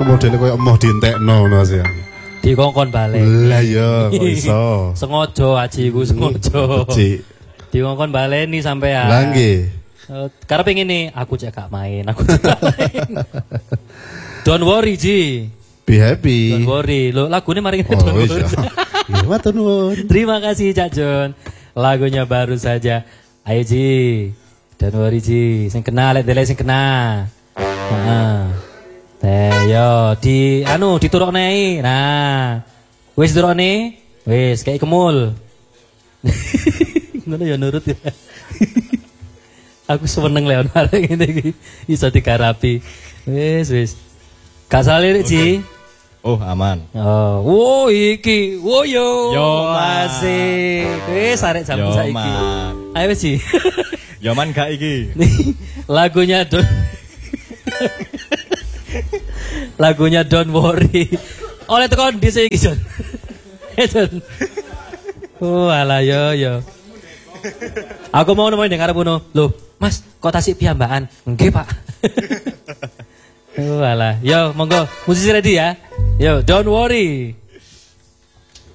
modele koyo emoh dientekno ngono sih. Dikongkon balik. Lah ya, kok iso. Sengaja aji iku sengaja. Cik. Dikongkon baleni sampean. Lah nggih. Karena pengen nih, aku cek gak main, aku cek gak main. Don't worry, Ji. Be happy. Don't worry. Lo lagunya mari kita Don't worry. Matur nuwun. Terima kasih Cak Jon. Lagunya baru saja. Ayo Ji. Don't worry Ji. Sing kena lek dele sing kena. Yo diturokne. Nah. Wis turokne? Wis kayak kemul. Ngono ya nurut ya. Aku seneng Leonardo ngene iki iso digarapi. Wis. Gak salah lirik, Ji. Oh, aman. Oh, iki. Wo yo. Masih. Wis arek jam saiki. Ayo wis, Ji. Yo man gak iki. Lagunya Don't Worry. Oleh tekan dhisik iki, Jon. Jon. Oh, alah yo. Aku mau nemuin dengar puno. Loh, Mas, kok tasik piyambakan? Nggih, Pak. Oh, alah. Yo, monggo. Musisi ready ya. Yo, Don't Worry.